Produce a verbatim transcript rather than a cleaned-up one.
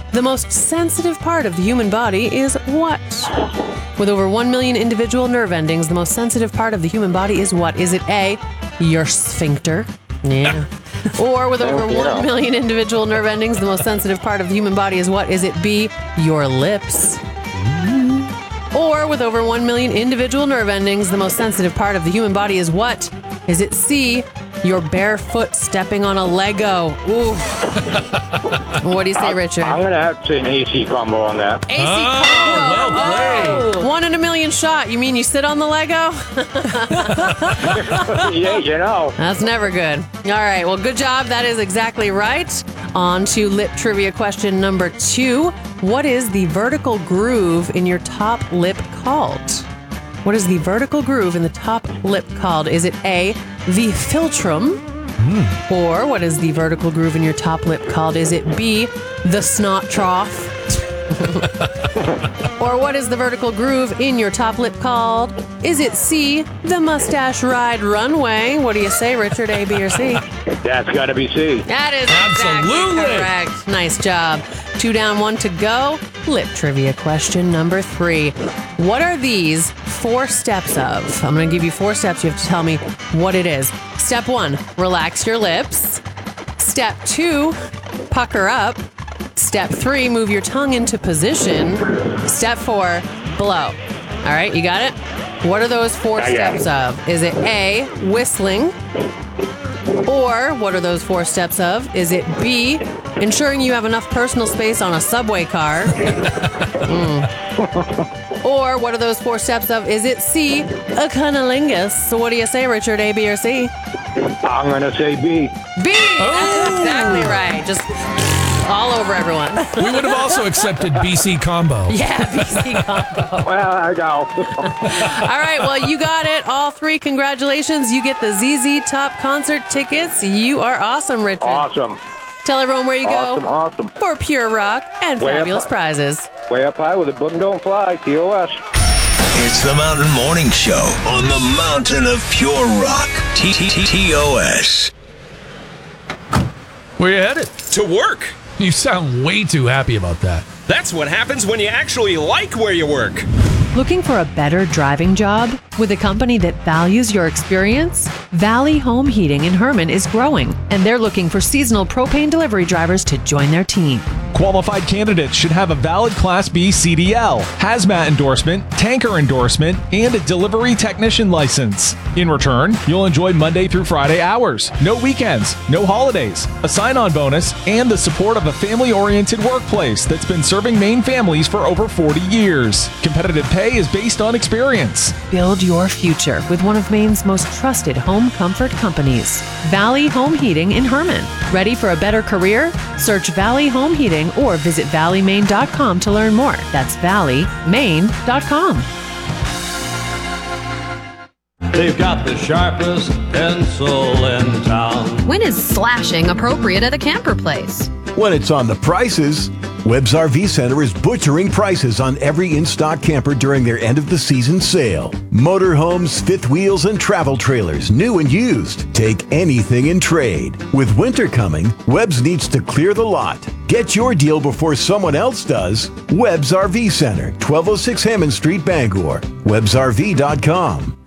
the most sensitive part of the human body is what? With over one million individual nerve endings, the most sensitive part of the human body is what? Is it A, your sphincter? Yeah. Or with over one million individual nerve endings, the most sensitive part of the human body is what? Is it B, your lips? Or with over one million individual nerve endings, the most sensitive part of the human body is what? Is it C, your bare foot stepping on a Lego? Ooh. What do you say, I, Richard? I'm going to have to say an A C combo on that. A C Oh, combo. well played. Oh, one in a million shot. You mean you sit on the Lego? Yeah, you know. That's never good. All right. Well, good job. That is exactly right. On to lip trivia question number two. What is the vertical groove in your top lip called? What is the vertical groove in the top lip called? Is it A, the philtrum? Mm. Or what is the vertical groove in your top lip called? Is it B, the snot trough? Or what is the vertical groove in your top lip called? Is it C, the mustache ride runway? What do you say, Richard? A, B, or C? That's got to be C. That is Absolutely. exactly correct. Nice job. Two down, one to go. Lip trivia question number three. What are these four steps of? I'm going to give you four steps. You have to tell me what it is. Step one, relax your lips. Step two, pucker up. Step three, move your tongue into position. Step four, blow. All right, you got it? What are those four I got steps of? Is it A, whistling? Or what are those four steps of? Is it B, ensuring you have enough personal space on a subway car? Mm. Or what are those four steps of? Is it C, a cunnilingus? So what do you say, Richard? A, B, or C? I'm going to say B. B! That's exactly right. Just all over everyone. We would have also accepted B C combo. Yeah, B C combo. Well, I know. All right, well, you got it. All three. Congratulations. You get the Z Z Top concert tickets. You are awesome, Richard. Awesome. Tell everyone where you Awesome, go awesome. for pure rock and Way up fabulous high. prizes. Way up high with a boom don't fly. T O S. It's the Mountain Morning Show on the Mountain of Pure Rock. T T T O S. Where you headed? To work. You sound way too happy about that. That's what happens when you actually like where you work. Looking for a better driving job? With a company that values your experience? Valley Home Heating in Herman is growing, and they're looking for seasonal propane delivery drivers to join their team. Qualified candidates should have a valid Class B C D L, hazmat endorsement, tanker endorsement, and a delivery technician license. In return, you'll enjoy Monday through Friday hours, no weekends, no holidays, a sign-on bonus, and the support of a family-oriented workplace that's been serving Maine families for over forty years. Competitive pay is based on experience. Build your future with one of Maine's most trusted home comfort companies, Valley Home Heating in Herman. Ready for a better career? Search Valley Home Heating or visit valley maine dot com to learn more. That's valley maine dot com. They've got the sharpest pencil in town. When is slashing appropriate at a camper place? When it's on the prices. Webb's R V Center is butchering prices on every in-stock camper during their end-of-the-season sale. Motorhomes, fifth wheels, and travel trailers, new and used. Take anything in trade. With winter coming, Webb's needs to clear the lot. Get your deal before someone else does. Webb's R V Center, twelve oh six Hammond Street, Bangor. Webbs R V dot com.